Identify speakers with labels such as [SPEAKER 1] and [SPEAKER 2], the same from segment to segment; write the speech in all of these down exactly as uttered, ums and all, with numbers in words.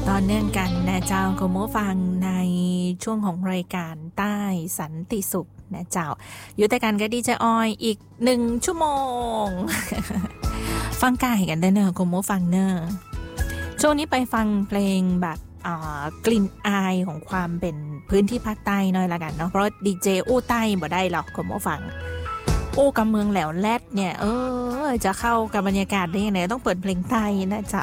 [SPEAKER 1] ต่อเนื่องกันนะเจ้าคุณผู้ฟังในช่วงของรายการใต้สันติสุขนะเจ้าอยู่แต่กันก็ดีเจออยอีกหนึ่งชั่วโมง ฟังไก่กันได้เนอะคุณผู้ฟังเนอะช่วงนี้ไปฟังเพลงแบบกลิ่นอายของความเป็นพื้นที่ภาคใต้หน่อยละกันเนาะเพราะดีเจอู้ใต้บ่ได้หรอกคุณผู้ฟังอู้กับเมืองแหลวแลดเนี่ยเออจะเข้ากับบรรยากาศได้ยังไงต้องเปิดเพลงไทยนะเจ้า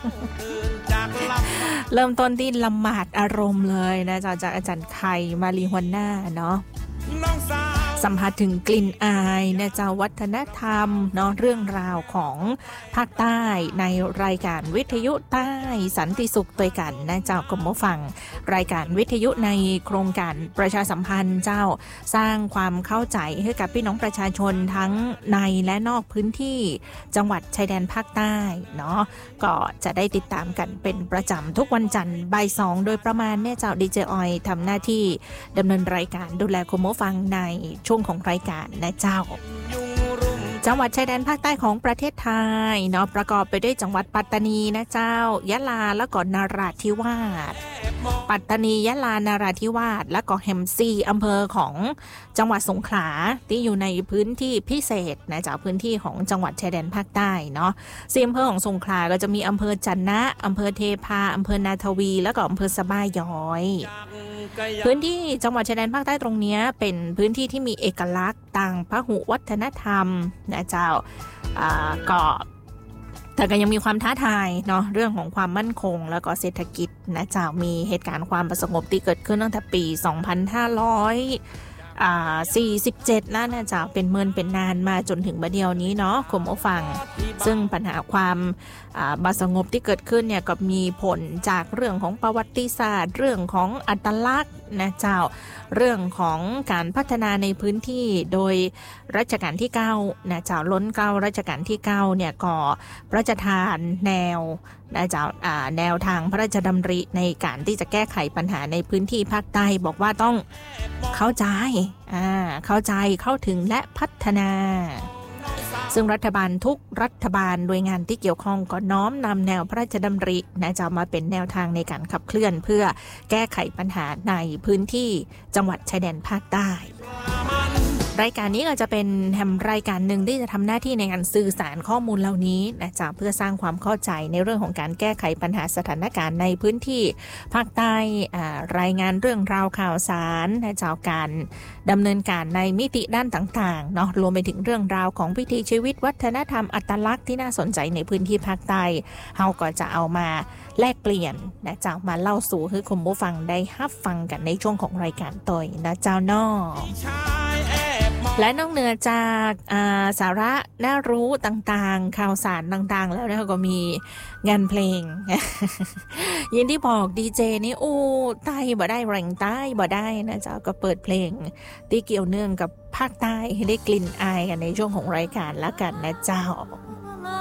[SPEAKER 1] เริ่มต้นที่ละหมาดอารมณ์เลยนะเจ้าจากอาจารย์ไข่มารีฮวน่าเนาะสัมผัสถึงกลิ่นอายนะเจ้าวัฒนธรรมเนาะเรื่องราวของภาคใต้ในรายการวิทยุใต้สันติสุขตัวกันนะเจ้าคุณผู้ฟังรายการวิทยุในโครงการประชาสัมพันธ์เจ้าสร้างความเข้าใจให้กับพี่น้องประชาชนทั้งในและนอกพื้นที่จังหวัดชายแดนภาคใต้เนาะก็จะได้ติดตามกันเป็นประจำทุกวันจันทร์บ่ายสองโดยประมาณเนี่ยเจ้าดีเจออยทำหน้าที่ดำเนินรายการดูแลคุณผู้ฟังในช่วงของรายการนะเจ้าจังหวัดชายแดนภาคใต้ของประเทศไทยเนาะประกอบไปด้วยจังหวัดปัตตานีนะเจ้ายะลาและก็นราธิวาสปัตตานียะลานราธิวาสและก็แฮมซีอำเภอของจังหวัดสงขลาที่อยู่ในพื้นที่พิเศษนะจากพื้นที่ของจังหวัดชายแดนภาคใต้เนาะสี่อำเภอของสงขลาก็จะมีอำเภอจันนะอำเภอเทพาอำเภอนาทวีและก็อำเภอสะบ้าย้อยพื้นที่จังหวัดชายแดนภาคใต้ตรงนี้เป็นพื้นที่ที่มีเอกลักษณ์ต่างพหุวัฒนธรรมนะเจ้าก็แต่ก็ยังมีความท้าทายเนาะเรื่องของความมั่นคงแล้วก็เศรษฐกิจนะเจ้ามีเหตุการณ์ความประสงบที่เกิดขึ้นตั้งแต่ปีสองพันห้าร้อยสี่สิบเจ็ดแล้วนะเจ้าเป็นเมินเป็นนานมาจนถึงบัดเดียวนี้เนาะคุณผู้ฟังซึ่งปัญหาความบาสงบที่เกิดขึ้นเนี่ยก็มีผลจากเรื่องของประวัติศาสตร์เรื่องของอัตลักษณ์นะเจ้าเรื่องของการพัฒนาในพื้นที่โดยรัชกาลที่เก้านะเจ้าล้นเกล้ารัชกาลที่เก้าเนี่ยก็พระราชทานแนวนะเจ้าแนวทางพระราชดำริในการที่จะแก้ไขปัญหาในพื้นที่ภาคใต้บอกว่าต้องเข้าใจอ่าเข้าใจเข้าถึงและพัฒนาซึ่งรัฐบาลทุกรัฐบาลโดยงานที่เกี่ยวข้องก็น้อมนำแนวพระราชดำรินะจะมาเป็นแนวทางในการขับเคลื่อนเพื่อแก้ไขปัญหาในพื้นที่จังหวัดชายแดนภาคใต้รายการนี้ก็จะเป็นแฮมรายการหนึ่งที่จะทำหน้าที่ในการสื่อสารข้อมูลเหล่านี้นะจ๊ะเพื่อสร้างความเข้าใจในเรื่องของการแก้ไขปัญหาสถานการณ์ในพื้นที่ภาคใต้รายงานเรื่องราวข่าวสารนะจ๊ะการดำเนินการในมิติด้านต่างๆเนาะรวมไปถึงเรื่องราวของวิถีชีวิตวัฒนธรรมอัตลักษณ์ที่น่าสนใจในพื้นที่ภาคใต้เฮาก็จะเอามาแลกเปลี่ยนนะจ๊ะมาเล่าสู่ให้คุณผู้ฟังได้รับฟังกันในช่วงของรายการต่อยนะเจ้าน้อและนอกเหนือจากาสาระน่ารู้ต่างๆข่าวสารต่างๆแล้วนะคะก็มีงานเพลง ยินที่บอกดีเจนี่อู้ใต้บ่ได้แรงใต้บ่ได้นะจ๊ะก็เปิดเพลงที่เกี่ยวเนื่องกับภาคใต้ให้ได้กลิ่นอายกันในช่วงของรายการละกันนะเจ้า